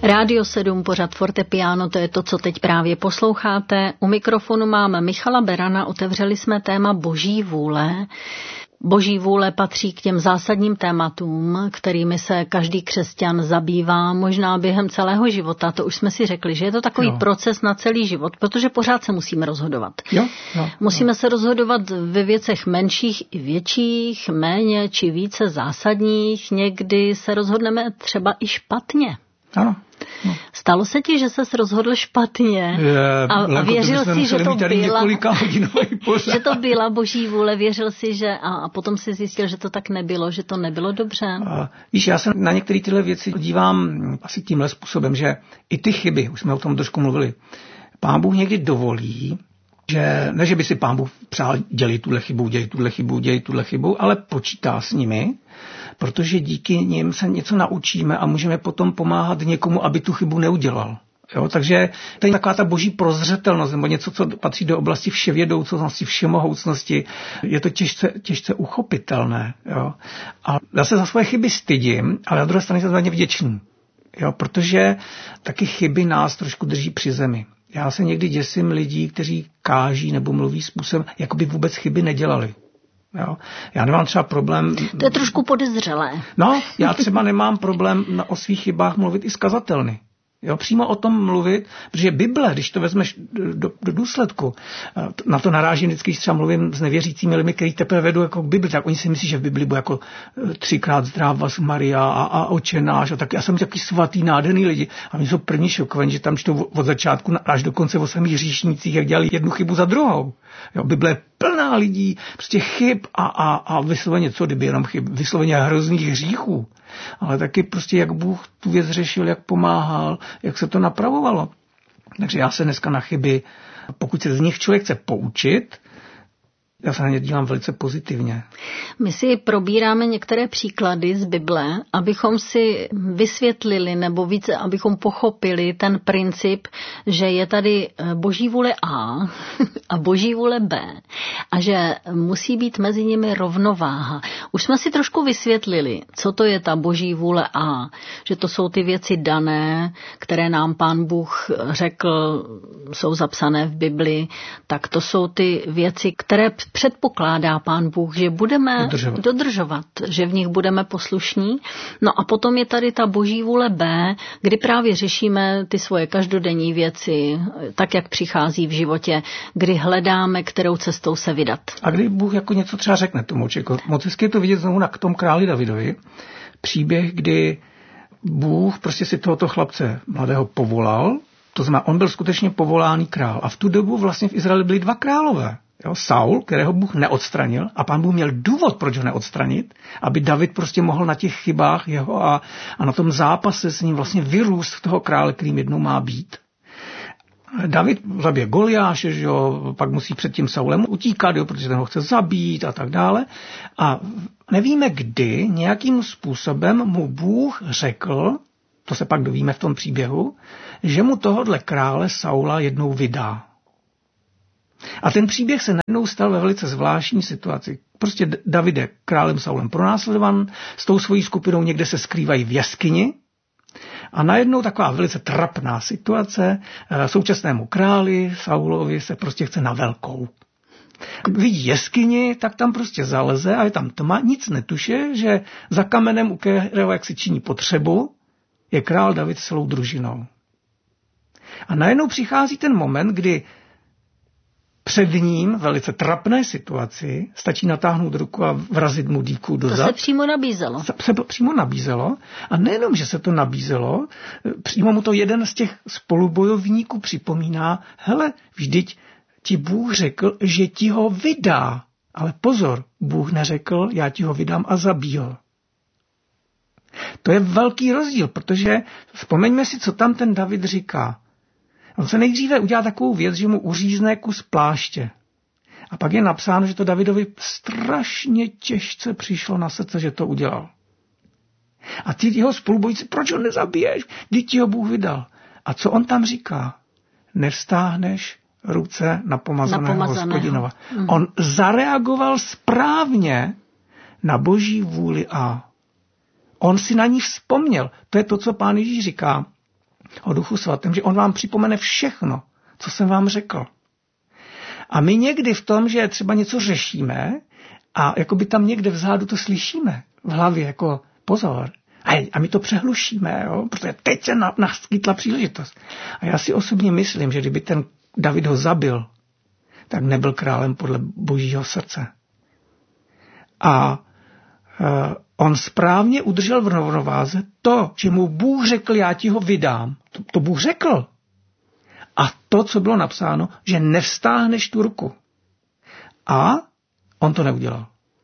Rádio 7, pořad Fortepiano, to je to, co teď právě posloucháte. U mikrofonu máme Michala Berana, otevřeli jsme téma Boží vůle. Boží vůle patří k těm zásadním tématům, kterými se každý křesťan zabývá, možná během celého života. To už jsme si řekli, že je to takový proces na celý život, protože pořád se musíme rozhodovat. Musíme se rozhodovat ve věcech menších i větších, méně či více zásadních. Někdy se rozhodneme třeba i špatně. Ano. Stalo se ti, že ses rozhodl špatně a věřil si, že to byla Boží vůle, věřil si, že a potom si zjistil, že to tak nebylo, že to nebylo dobře? Víš, já se na některé tyhle věci dívám asi tímhle způsobem, že i ty chyby, už jsme o tom trošku mluvili, Pán Bůh někdy dovolí, že ne, že by si Pán Bůh přál dělej tuhle chybu, ale počítá s nimi, protože díky nim se něco naučíme a můžeme potom pomáhat někomu, aby tu chybu neudělal. Jo, takže to je taková ta boží prozřetelnost, nebo něco, co patří do oblasti vševědoucnosti, všemohoucnosti. Je to těžce uchopitelné. Jo. A já se za svoje chyby stydím, ale na druhé straně jsem za ně vděčný. Jo, protože taky chyby nás trošku drží při zemi. Já se někdy děsím lidí, kteří káží nebo mluví způsobem, jako by vůbec chyby nedělali. Jo. Já nemám třeba problém... To je trošku podezřelé. No, já třeba nemám problém o svých chybách mluvit i s kazatelny. Jo, přímo o tom mluvit, protože Bible, když to vezmeš do důsledku, na to narážím vždycky, když třeba mluvím s nevěřícími lidmi, kteří teprve vedou jako k Bibli, tak oni si myslí, že v Bibli bude jako 3krát zdráva z Maria a Otče náš a tak. Já jsem takový svatý, nádherný lidi a oni jsou první šokovaní, že tam čtou od začátku až do konce o samých hříšnících, jak dělali jednu chybu za druhou. Jo, Bible je plná lidí, prostě chyb a vysloveně co, kdyby jenom chyb, vysloveně hrozných hříchů. Ale taky prostě, jak Bůh tu věc řešil, jak pomáhal, jak se to napravovalo. Takže já se dneska na chyby, pokud se z nich člověk chce poučit, já se na ně dívám velice pozitivně. My si probíráme některé příklady z Bible, abychom si vysvětlili nebo více, abychom pochopili ten princip, že je tady Boží vůle A a Boží vůle B a že musí být mezi nimi rovnováha. Už jsme si trošku vysvětlili, co to je ta Boží vůle A, že to jsou ty věci dané, které nám Pán Bůh řekl, jsou zapsané v Bibli, tak to jsou ty věci, které předpokládá Pán Bůh, že budeme dodržovat, že v nich budeme poslušní. No a potom je tady ta Boží vůle B, kdy právě řešíme ty svoje každodenní věci, tak, jak přichází v životě, kdy hledáme, kterou cestou se vydat. A kdy Bůh jako něco třeba řekne tomu člověku. Moc hezky je to vidět znovu k tomu králi Davidovi. Příběh, kdy Bůh prostě si tohoto chlapce mladého povolal, to znamená, on byl skutečně povoláný král. A v tu dobu vlastně v Izraeli byli dva králové. Jo, Saul, kterého Bůh neodstranil a Pán Bůh měl důvod, proč ho neodstranit, aby David prostě mohl na těch chybách jeho a na tom zápase s ním vlastně vyrůst v toho krále, kterým jednou má být. David zabije Goliáše, že jo, pak musí před tím Saulem utíkat, jo, protože ten ho chce zabít a tak dále. A nevíme kdy, nějakým způsobem mu Bůh řekl, to se pak dovíme v tom příběhu, že mu tohodle krále Saula jednou vydá. A ten příběh se najednou stal ve velice zvláštní situaci. Prostě David je králem Saulem pronásledovan, s tou svojí skupinou někde se skrývají v jeskyni a najednou taková velice trapná situace, současnému králi Saulovi se prostě chce na velkou. Vidí jeskyni, tak tam prostě zaleze a je tam tma, nic netuše, že za kamenem, u kterého jak si činí potřebu, je král David s celou družinou. A najednou přichází ten moment, kdy před ním velice trapné situaci stačí natáhnout ruku a vrazit mu dýku do zad. To se přímo nabízelo. Se přímo nabízelo a nejenom, že se to nabízelo, přímo mu to jeden z těch spolubojovníků připomíná, hele, vždyť ti Bůh řekl, že ti ho vydá. Ale pozor, Bůh neřekl, já ti ho vydám a zabiju. To je velký rozdíl, protože vzpomeňme si, co tam ten David říká. On se nejdříve udělá takovou věc, že mu uřízne kus pláště. A pak je napsáno, že to Davidovi strašně těžce přišlo na srdce, že to udělal. A ty jeho spolubojníci, proč ho nezabiješ? Vždyť ti ho Bůh vydal. A co on tam říká? Nevstáhneš ruce na pomazaného Hospodinova. On zareagoval správně na Boží vůli a on si na ní vzpomněl. To je to, co Pán Ježíš říká. o Duchu svatém, že on vám připomene všechno, co jsem vám řekl. A my někdy v tom, že třeba něco řešíme a jakoby tam někde vzadu to slyšíme v hlavě, jako pozor. A my to přehlušíme, jo? Protože teď se naskytla příležitost. A já si osobně myslím, že kdyby ten David ho zabil, tak nebyl králem podle božího srdce. A on správně udržel v rovnováze to, že mu Bůh řekl, já ti ho vydám. To Bůh řekl. A to, co bylo napsáno, že nevstáhneš tu ruku. A on to neudělal.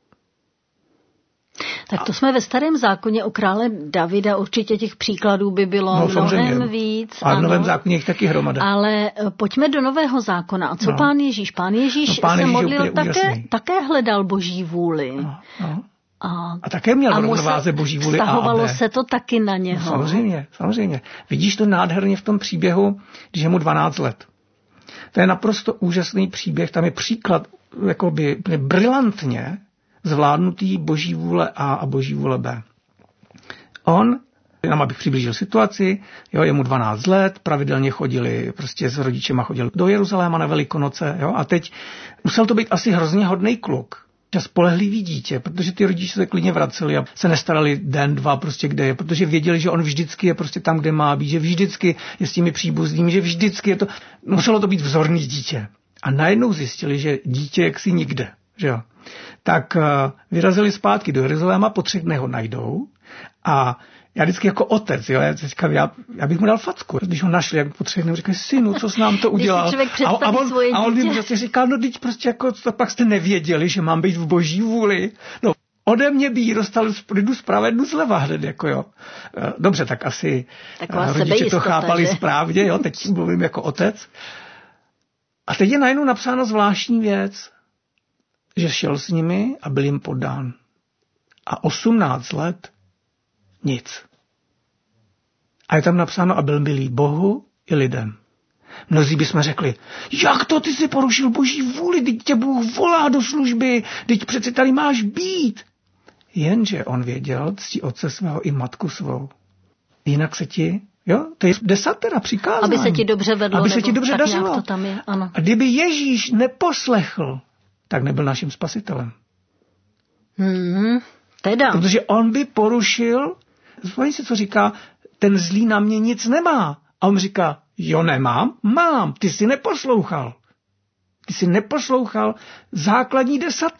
Tak to jsme ve Starém zákoně u krále Davida, určitě těch příkladů by bylo mnohem víc. A v Novém zákoně jich taky hromada. Ale pojďme do Nového zákona. A co Pán Ježíš? Pán Ježíš se modlil také hledal boží vůli. A také měl v rovnováze boží vůli. Vztahovalo se to taky na něho. No, samozřejmě. Vidíš to nádherně v tom příběhu, když je mu 12 let. To je naprosto úžasný příběh. Tam je příklad jakoby brilantně zvládnutý boží vůle A a boží vůle B. On, jenom abych přiblížil situaci, jo, je mu 12 let, pravidelně chodili, prostě s rodičema chodili do Jeruzaléma na Velikonoce, jo, a teď musel to být asi hrozně hodnej kluk, spolehlivý dítě, protože ty rodiče se klidně vraceli a se nestarali den, dva prostě kde je, protože věděli, že on vždycky je prostě tam, kde má být, že vždycky je s těmi příbuznými, že vždycky je to, muselo to být vzorný dítě. A najednou zjistili, že dítě jaksi nikde, že jo. Tak vyrazili zpátky do Jeruzaléma, po 3 dnech ho najdou a já vždycky jako otec, jo, já bych mu dal facku, když ho našli, jak po 3 dnech říkali, synu, co jsi nám to udělal? A on by prostě říkal, no teď prostě jako, pak jste nevěděli, že mám být v boží vůli. No, ode mě by jí dostal jdu zprava, jdu zleva hned, jako jo. Dobře, tak asi rodiče to chápali správně, jo, teď mluvím jako otec. A teď je najednou napsáno zvláštní věc, že šel s nimi a byl jim poddán. A 18 let nic. A je tam napsáno a byl milý Bohu i lidem. Mnozí bychom řekli, jak to ty si porušil boží vůli, teď tě Bůh volá do služby, teď přeci tady máš být. Jenže on věděl, ctí otce svého i matku svou. Jinak se ti, jo, to je 10 přikázání. Aby se ti dobře vedlo, aby se ti dobře dařilo. To tam je, ano. A kdyby Ježíš neposlechl, tak nebyl naším spasitelem. Teda. Protože on by porušil, vzpomíň si, co říká, ten zlý na mě nic nemá. A on říká, jo, nemám, mám, ty jsi neposlouchal. Ty jsi neposlouchal základní 10.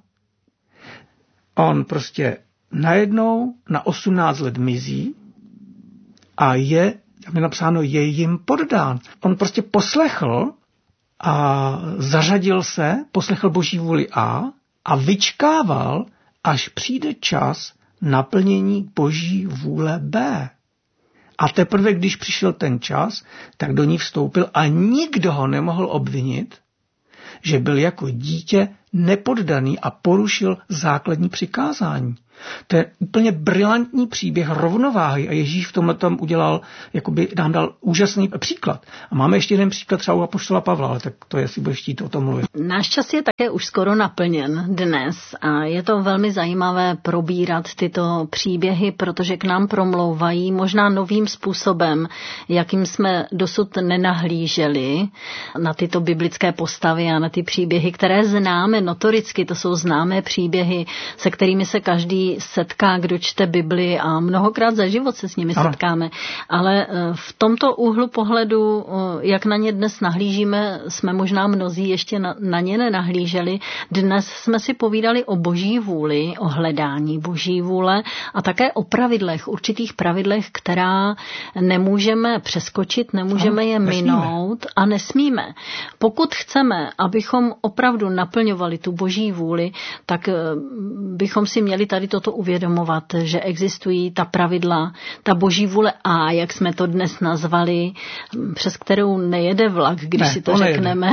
On prostě najednou na 18 let mizí a tam je napsáno, je jim poddán. On prostě poslechl a zařadil se, poslechl boží vůli a vyčkával, až přijde čas naplnění boží vůle B. A teprve, když přišel ten čas, tak do ní vstoupil a nikdo ho nemohl obvinit, že byl jako dítě nepoddaný a porušil základní přikázání. To je úplně brilantní příběh rovnováhy a Ježíš v tomhle tom udělal, jakoby nám dal úžasný příklad. A máme ještě jeden příklad třeba u apoštola Pavla, ale tak to je, jestli budeš chtít o tom mluvit. Náš čas je také už skoro naplněn dnes a je to velmi zajímavé probírat tyto příběhy, protože k nám promlouvají možná novým způsobem, jakým jsme dosud nenahlíželi na tyto biblické postavy a na ty příběhy, které známe notoricky, to jsou známé příběhy, se kterými se každý setká, kdo čte Bibli a mnohokrát za život se s nimi setkáme. Ale v tomto úhlu pohledu, jak na ně dnes nahlížíme, jsme možná mnozí ještě na ně nenahlíželi. Dnes jsme si povídali o boží vůli, o hledání boží vůle a také o pravidlech, určitých pravidlech, která nemůžeme přeskočit, nemůžeme je minout a nesmíme. Pokud chceme, abychom opravdu naplňovali tu boží vůli, tak bychom si měli tady toto uvědomovat, že existují ta pravidla, ta boží vůle A, jak jsme to dnes nazvali, přes kterou nejede vlak, když si to řekneme.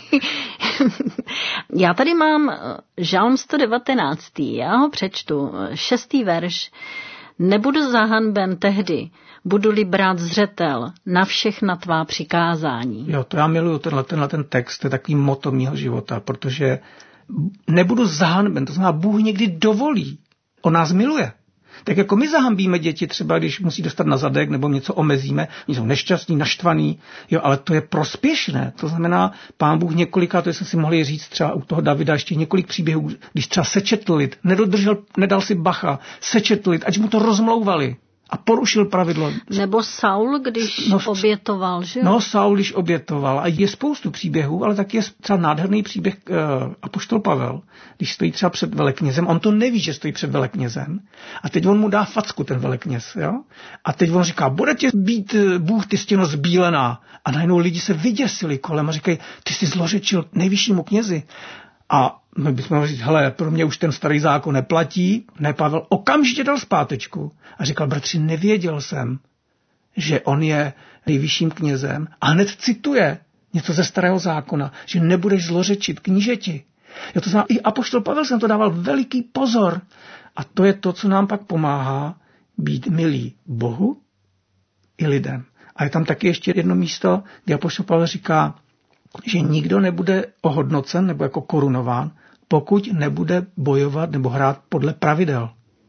Já tady mám Žalm 119. Já ho přečtu. 6. verš. Nebudu zahanben tehdy, budu-li brát zřetel na všechna tvá přikázání. Jo, to já miluju tenhle text, to je takový motto mýho života, protože nebudu zahanben, to znamená, Bůh někdy dovolí. On nás miluje. Tak jako my zahambíme děti třeba, když musí dostat na zadek nebo něco omezíme, oni jsou nešťastní, naštvaní, jo, ale to je prospěšné. To znamená, Pán Bůh několikrát, to jsme si mohli říct třeba u toho Davida ještě několik příběhů, když třeba sečetl lid, nedal si bacha, sečetl lid, ať mu to rozmlouvali. A porušil pravidlo. Nebo Saul, když obětoval, že? No, Saul, když obětoval. A je spoustu příběhů, ale taky je třeba nádherný příběh apoštol Pavel, když stojí třeba před veleknězem. On to neví, že stojí před veleknězem. A teď on mu dá facku, ten velekněz. Jo? A teď on říká, bude tě být Bůh, ty stěno zbílená. A najednou lidi se vyděsili kolem a říkají, ty jsi zlořečil nejvyššímu knězi. A my bychom mohli říct, hele, pro mě už ten starý zákon neplatí. Ne, Pavel okamžitě dal zpátečku a říkal, bratři, nevěděl jsem, že on je nejvyšším knězem. A hned cituje něco ze starého zákona, že nebudeš zlořečit knížeti. Jo, to znamená, i apoštol Pavel jsem to dával veliký pozor. A to je to, co nám pak pomáhá být milí Bohu i lidem. A je tam taky ještě jedno místo, kde apoštol Pavel říká, že nikdo nebude ohodnocen nebo jako korunován, pokud nebude bojovat nebo hrát podle pravidel.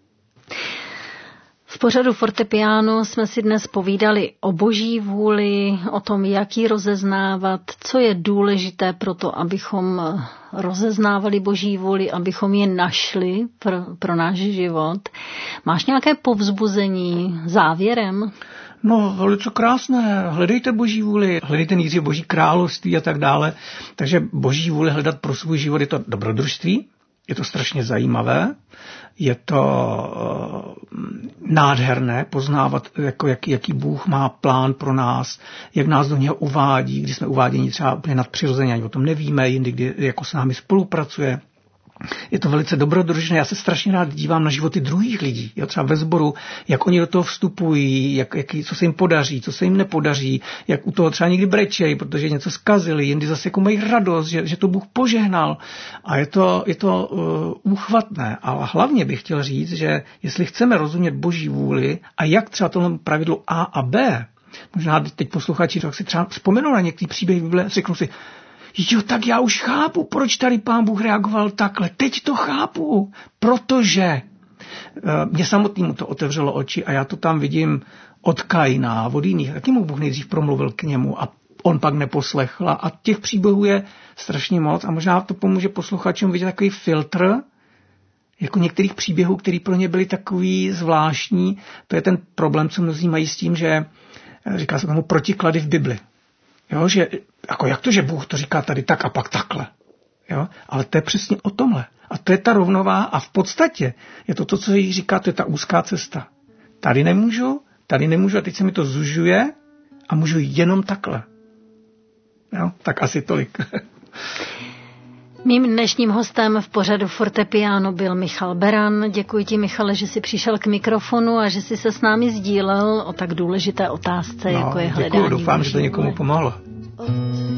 V pořadu Fortepiano jsme si dnes povídali o Boží vůli, o tom, jak ji rozeznávat, co je důležité pro to, abychom rozeznávali Boží vůli, abychom ji našli pro náš život. Máš nějaké povzbuzení závěrem? No, velice krásné. Hledejte Boží vůli, hledejte nejdřív Boží království a tak dále. Takže Boží vůli hledat pro svůj život je to dobrodružství, je to strašně zajímavé, je to nádherné poznávat, jako jaký Bůh má plán pro nás, jak nás do něho uvádí, když jsme uváděni třeba úplně nadpřirozeně, ani o tom nevíme, jindy, kdy jako s námi spolupracuje. Je to velice dobrodružné. Já se strašně rád dívám na životy druhých lidí. Jo, třeba ve sboru, jak oni do toho vstupují, co se jim podaří, co se jim nepodaří, jak u toho třeba někdy brečejí, protože něco zkazili, jindy zase jako mají radost, že to Bůh požehnal. A je to úchvatné. A hlavně bych chtěl říct, že jestli chceme rozumět Boží vůli a jak třeba tohle pravidlo A a B, možná teď posluchači tak si třeba vzpomenou na některý příběh Bible, řeknou si, jo, tak já už chápu, proč tady Pán Bůh reagoval takhle. Teď to chápu, protože mě samotnému to otevřelo oči a já to tam vidím od Kaina, od jiných. Taky mu Bůh nejdřív promluvil k němu a on pak neposlechl. A těch příběhů je strašně moc a možná to pomůže posluchačům vidět takový filtr, jako některých příběhů, který pro ně byly takový zvláštní. To je ten problém, co mnozí mají s tím, že říká se tomu protiklady v Bibli. Jo, že jako jak to, že Bůh to říká tady tak a pak takhle. Jo? Ale to je přesně o tomhle. A to je ta rovnováha a v podstatě je to, co jí říká, to je ta úzká cesta. Tady nemůžu a teď se mi to zužuje a můžu jenom takhle. Jo? Tak asi tolik. Mým dnešním hostem v pořadu Fortepiano byl Michal Beran. Děkuji ti, Michale, že jsi přišel k mikrofonu a že jsi se s námi sdílel o tak důležité otázce, jako je hledání. Děkuji, doufám, že to někomu pomohlo.